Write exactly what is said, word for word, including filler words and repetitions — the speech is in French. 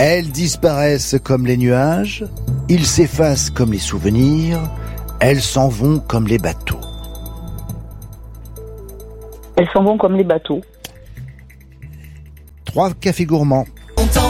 Elles disparaissent comme les nuages, ils s'effacent comme les souvenirs, elles s'en vont comme les bateaux. Elles s'en vont comme les bateaux. Trois cafés gourmands.